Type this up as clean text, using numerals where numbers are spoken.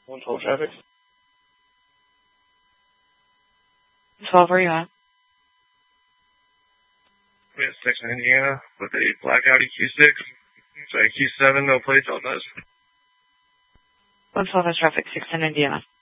112 traffic. 12, where are you at? I'm in Section, Indiana, with a black Audi Q6. Sorry, Q7, no plates on those. 112 has traffic, 610 Indiana.